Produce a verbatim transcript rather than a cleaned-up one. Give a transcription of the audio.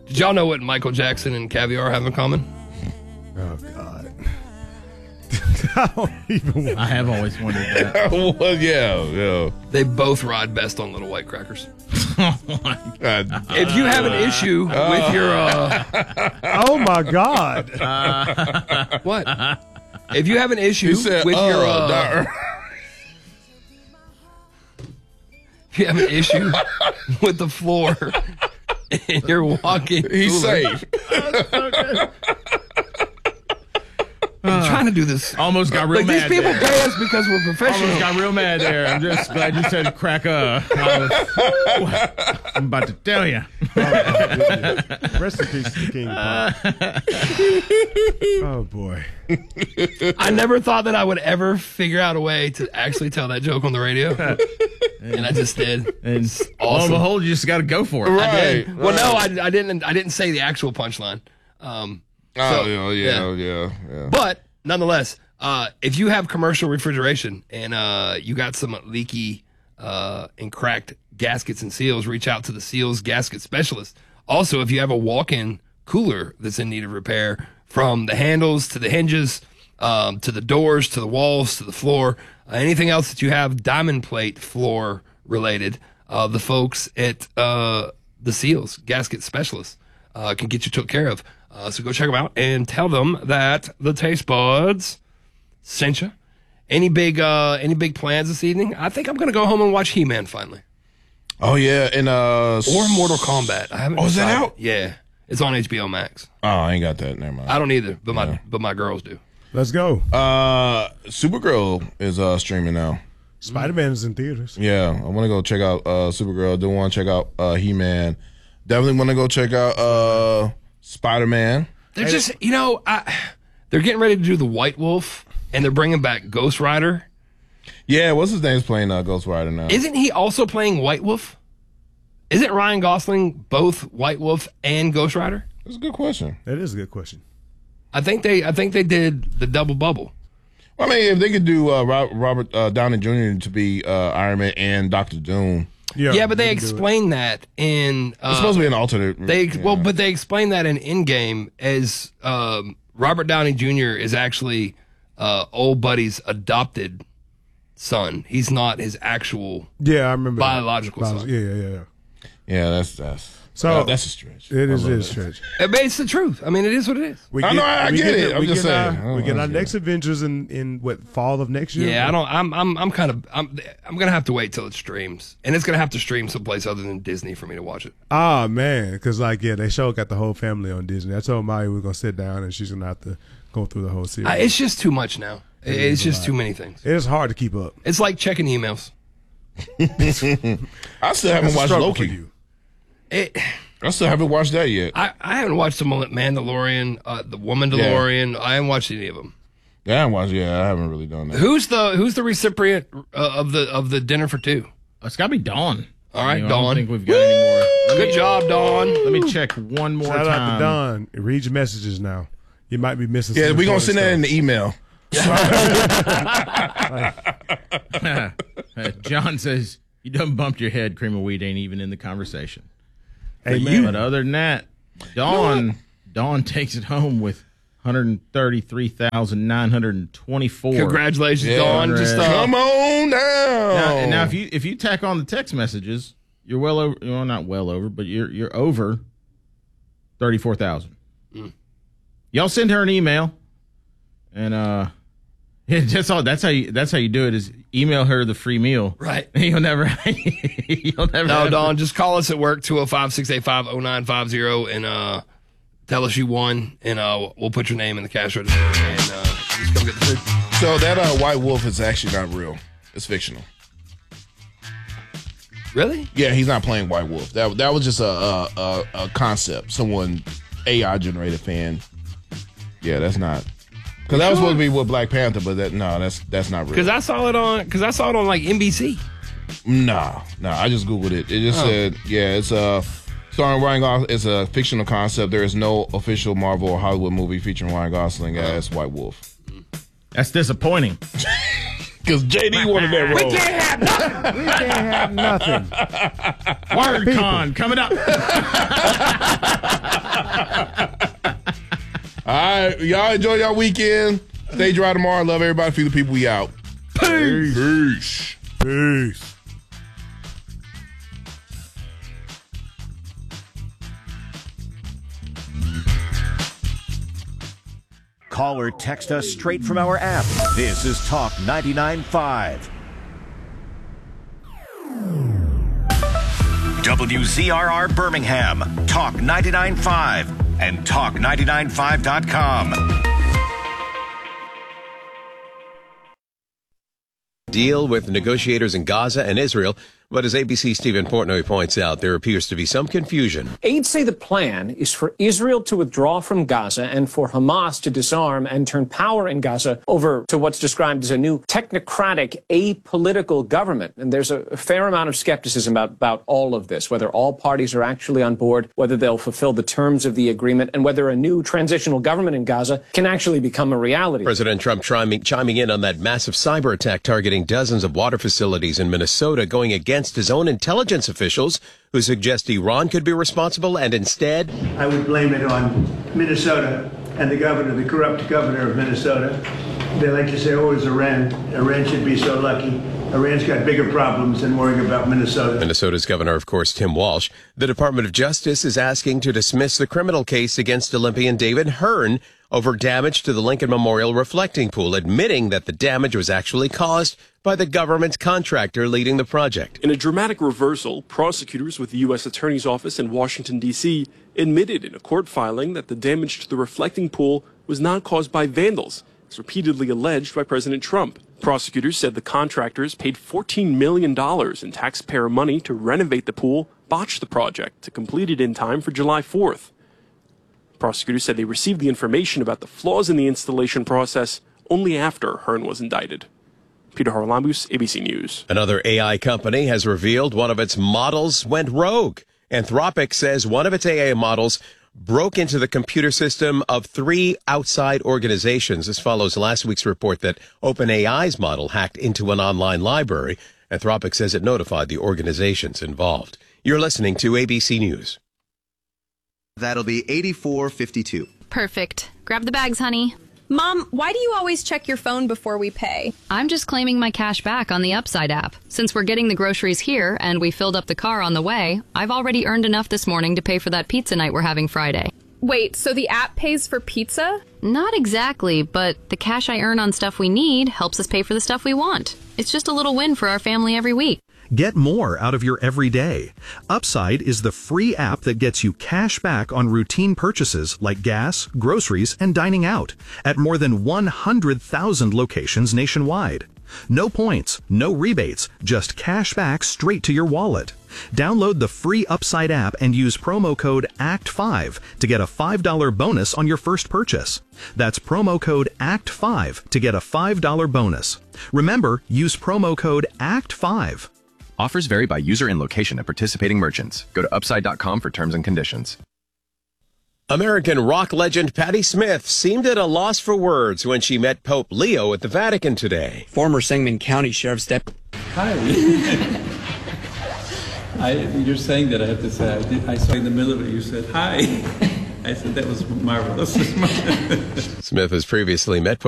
Did y'all know what Michael Jackson and caviar have in common? Oh, God. I don't even I have always wondered that. Well, yeah, yeah. They both ride best on little white crackers. Oh, my God. God. If you have an issue with your... Uh, Oh, my God. what? If you have an issue He said, with oh, your... Uh, dar- if you have an issue with the floor and you're walking... He's cooler, safe. I'm trying to do this. Almost got real Like, mad these people there. pay us because we're professional. Almost got real mad there. I'm just glad you said crack uh I'm about to tell you. Rest in peace to King Pop. Oh, boy. I never thought that I would ever figure out a way to actually tell that joke on the radio. And I just did. And It's lo and awesome. behold, you just got to go for it. I Right. did. Well, no, I, I didn't. I didn't say the actual punchline. Um, Oh, So, yeah, yeah, yeah, yeah. but nonetheless, uh, if you have commercial refrigeration and uh, you got some leaky uh, and cracked gaskets and seals, reach out to the Seals Gasket Specialist. Also, if you have a walk-in cooler that's in need of repair, from the handles to the hinges, um, to the doors, to the walls, to the floor, uh, anything else that you have diamond plate floor related, uh, the folks at uh, the Seals Gasket Specialist uh, can get you took care of. Uh, so go check them out and tell them that the Taste Buds sent you. Any big, uh, any big plans this evening? I think I'm gonna go home and watch He-Man finally, Oh, yeah, and uh, or Mortal Kombat. I haven't. Oh, is that decided. out? Yeah, it's on H B O Max. oh, I ain't got that. Never mind. I don't either, but my but my girls do. Let's go. Uh, Supergirl is uh streaming now. Spider-Man is in theaters. Yeah, I want to go check out uh Supergirl. Do want to check out uh He-Man. Definitely want to go check out uh Spider-Man. They're just, you know, I, they're getting ready to do the White Wolf, and they're bringing back Ghost Rider. Yeah, what's his name's playing uh, Ghost Rider now? Isn't he also playing White Wolf? Isn't Ryan Gosling both White Wolf and Ghost Rider? That's a good question. That is a good question. I think they, I think they did the double bubble. I mean, if they could do uh, Rob, Robert uh, Downey Junior to be uh, Iron Man and Doctor Doom, Yeah, but they can do it. explain that in. Uh, it's supposed to be an alternate. They yeah. well, but they explain that in Endgame as um, Robert Downey Junior is actually uh, old buddy's adopted son. He's not his actual Yeah, I remember. that. biological Bio- son. Yeah, yeah, yeah, yeah. yeah, that's that's So- uh, that's a stretch. It is, I it love is that. stretch. I mean, it's the truth. I mean, it is what it is. We I know, I we get it. the- I'm we just get saying. Our, Oh, we get our yeah. next Avengers in, in what, fall of next year? Yeah, I don't. I'm. I'm. I'm kind of. I'm. I'm gonna have to wait till it streams, and it's gonna have to stream someplace other than Disney for me to watch it. Ah, man. Because, like, yeah, they show got the whole family on Disney. I told Maya we are going to sit down and she's going to have to go through the whole series. I, it's just too much now. It it's is a just lot. too many things. it is hard to keep up. It's like checking emails. I still That's haven't a watched struggle for Loki. you. It. I still haven't watched that yet. I, I haven't watched the Mandalorian, uh, the Woman DeLorean. I haven't watched any of them. Yeah, I haven't watched. Yeah, I haven't really done that. Who's the Who's the recipient uh, of the of the dinner for two? It's got to be Dawn. All right, You know, I Dawn. don't think we've got any more. Let Good me, job, Dawn. let me check one more Shout out time. to Don. Read your messages now. You might be missing Yeah, some we're gonna important send that in stuff. the email. Uh, John says, you done bumped your head. Cream of wheat ain't even in the conversation. Amen. But other than that, Dawn Dawn takes it home with one hundred thirty-three thousand nine hundred twenty-four. Congratulations, Yeah. Dawn. Just uh, Come on down. Now, and now, if you if you tack on the text messages, you're well over. Well, not well over, but you're you're over thirty-four thousand. Mm. Y'all send her an email, and uh, yeah, that's all. That's how you. That's how you do it. Is email her the free meal. right. You'll never. You'll never. No, have Dawn, just call us at work, two oh five, six eight five, oh nine five oh, and uh, tell us you won, and uh, we'll put your name in the cash register, and uh, just come get the food. So that uh, White Wolf is actually not real. It's fictional. Really? Yeah, he's not playing White Wolf. That that was just a a, a, a concept. Someone A I generated fan. Yeah, that's not. Because that was supposed to be with Black Panther, but that no, that's that's not real. Because I saw it on. Because I saw it on like N B C. Nah, nah. I just googled it. It just Oh. said, yeah, it's a starring Ryan Gosling. It's a fictional concept. There is no official Marvel or Hollywood movie featuring Ryan Gosling as White Wolf. That's disappointing. Because J D wanted that role. We can't have nothing. We can't have nothing. Word con coming up. right, y'all enjoy y'all weekend. Stay dry tomorrow. Love everybody. Feed the people. We out. Peace. Peace. Peace. Call or text us straight from our app. This is Talk ninety-nine point five. W Z R R Birmingham, Talk ninety-nine point five, and talk ninety-nine five dot com. Deal with negotiators in Gaza and Israel. But as A B C's Stephen Portnoy points out, there appears to be some confusion. Aides say the plan is for Israel to withdraw from Gaza and for Hamas to disarm and turn power in Gaza over to what's described as a new technocratic, apolitical government. And there's a fair amount of skepticism about, about all of this, whether all parties are actually on board, whether they'll fulfill the terms of the agreement, and whether a new transitional government in Gaza can actually become a reality. President Trump chiming, chiming in on that massive cyber attack targeting dozens of water facilities in Minnesota, going against his own intelligence officials who suggest Iran could be responsible, and instead I would blame it on Minnesota and the governor, the corrupt governor of Minnesota. They like to say, oh, it's Iran. Iran should be so lucky. Iran's got bigger problems than worrying about Minnesota. Minnesota's governor, of course, Tim Walsh. The Department of Justice is asking to dismiss the criminal case against Olympian David Hearn over damage to the Lincoln Memorial reflecting pool, admitting that the damage was actually caused by the government contractor leading the project. In a dramatic reversal, prosecutors with the U S Attorney's Office in Washington, D C admitted in a court filing that the damage to the reflecting pool was not caused by vandals, as repeatedly alleged by President Trump. Prosecutors said the contractors paid fourteen million dollars in taxpayer money to renovate the pool, botched the project to complete it in time for July fourth. Prosecutors said they received the information about the flaws in the installation process only after Hearn was indicted. Peter Haralambous, A B C News. Another A I company has revealed one of its models went rogue. Anthropic says one of its A I models broke into the computer system of three outside organizations. This follows last week's report that OpenAI's model hacked into an online library. Anthropic says it notified the organizations involved. You're listening to A B C News. That'll be eighty-four fifty-two. Perfect. Grab the bags, honey. Mom, why do you always check your phone before we pay? I'm just claiming my cash back on the Upside app. Since we're getting the groceries here and we filled up the car on the way, I've already earned enough this morning to pay for that pizza night we're having Friday. Wait, so the app pays for pizza? Not exactly, but the cash I earn on stuff we need helps us pay for the stuff we want. It's just a little win for our family every week. Get more out of your everyday. Upside is the free app that gets you cash back on routine purchases like gas, groceries, and dining out at more than one hundred thousand locations nationwide. No points, no rebates, just cash back straight to your wallet. Download the free Upside app and use promo code A C T five to get a five dollars bonus on your first purchase. That's promo code A C T five to get a five dollars bonus. Remember, use promo code A C T five. Offers vary by user and location at participating merchants. Go to upside dot com for terms and conditions. American rock legend Patti Smith seemed at a loss for words when she met Pope Leo at the Vatican today. Former Sangamon County Sheriff's Deputy. Hi. I, you're saying that, I have to say. I, did, I saw in the middle of it, you said, hi. I said, that was marvelous. Smith has previously met Pope